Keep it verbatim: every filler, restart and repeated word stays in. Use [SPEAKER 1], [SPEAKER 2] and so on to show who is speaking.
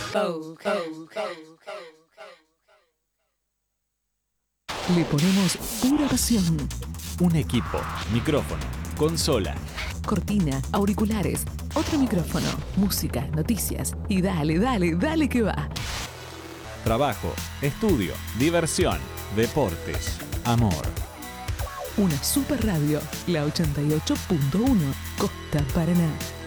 [SPEAKER 1] Le ponemos pura pasión.
[SPEAKER 2] Un equipo, micrófono, consola,
[SPEAKER 1] Cortina, auriculares, otro micrófono, música, noticias y dale, dale, dale que va.
[SPEAKER 2] trabajo, estudio, diversión, deportes, amor.
[SPEAKER 1] Una super radio, la ochenta y ocho punto uno, Costa Paraná.